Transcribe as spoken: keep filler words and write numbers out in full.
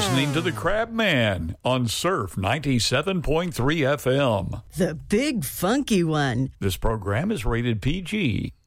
listening to The Crab Man on Surf ninety-seven point three F M. The big funky one. This program is rated P G.